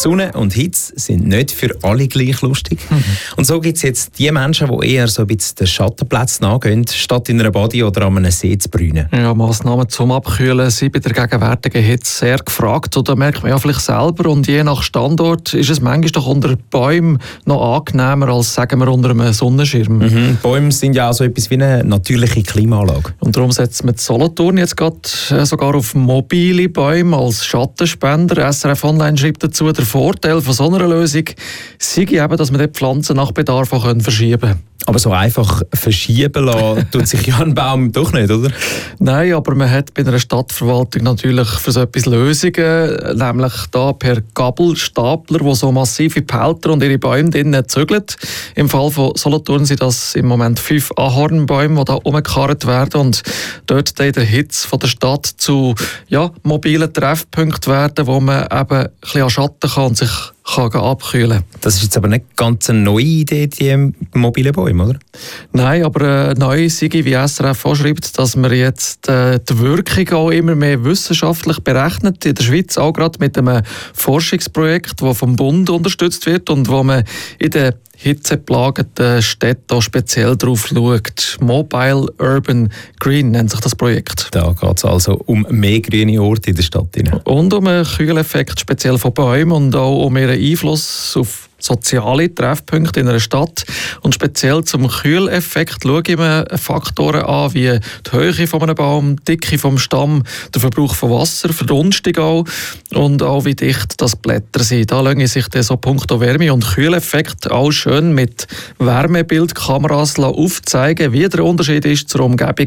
Sonne und Hitze sind nicht für alle gleich lustig. Und so gibt es jetzt die Menschen, die eher so ein bisschen den Schattenplatz nachgehen, statt in einer Body oder an einem See zu brünen. Ja, Massnahmen zum Abkühlen sind bei der gegenwärtigen Hitze sehr gefragt. Oder merkt man ja vielleicht selber. Und je nach Standort ist es manchmal doch unter Bäumen noch angenehmer als, sagen wir, unter einem Sonnenschirm. Bäume sind ja auch so etwas wie eine natürliche Klimaanlage. Und darum setzt man Solothurn jetzt gerade sogar auf mobile Bäume als Schattenspender. SRF Online schreibt dazu, der Vorteil von so einer Lösung sei eben, dass man die Pflanzen nach Bedarf auch verschieben kann. Aber so einfach verschieben lassen tut sich ja ein Baum doch nicht, oder? Nein, aber man hat bei einer Stadtverwaltung natürlich für so etwas Lösungen, nämlich da per Gabelstapler, wo so massive Pelter und ihre Bäume drinnen zügeln. Im Fall von Solothurn sind das im Moment 5 Ahornbäume, die da umgekarrt werden und dort in der Hitze von der Stadt zu mobilen Treffpunkten werden, wo man eben ein bisschen an Schatten kann und sich abkühlen. Das ist jetzt aber nicht ganz eine neue Idee, die mobilen Bäume, oder? Nein, aber neu sei, wie SRF vorschreibt, dass man jetzt die Wirkung auch immer mehr wissenschaftlich berechnet. In der Schweiz auch gerade mit einem Forschungsprojekt, das vom Bund unterstützt wird und wo man in den hitzeplagenden Städten speziell drauf schaut. Mobile Urban Green nennt sich das Projekt. Da geht es also um mehr grüne Orte in der Stadt. Und um einen Kühleffekt speziell von Bäumen und auch um ihren Einfluss auf soziale Treffpunkte in einer Stadt. Und speziell zum Kühleffekt schaue ich mir Faktoren an, wie die Höhe von einem Baum, die Dicke vom Stamm, der Verbrauch von Wasser, Verdunstung auch und auch wie dicht das Blätter sind. Da lassen sich dann so punkto Wärme und Kühleffekt auch schön mit Wärmebildkameras aufzeigen, wie der Unterschied ist zur Umgebung,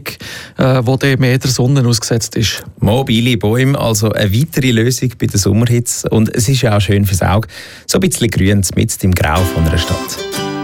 wo der mehr der Sonne ausgesetzt ist. Mobile Bäume, also eine weitere Lösung bei der Sommerhitze. Und es ist ja auch schön fürs Auge, so ein bisschen grün mit im Grau von einer Stadt.